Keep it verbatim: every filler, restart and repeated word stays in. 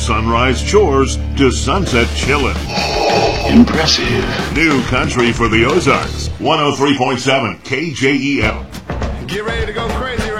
sunrise chores to sunset chillin'. Impressive. New country for the Ozarks. one oh three point seven K J E L. Get ready to go crazy.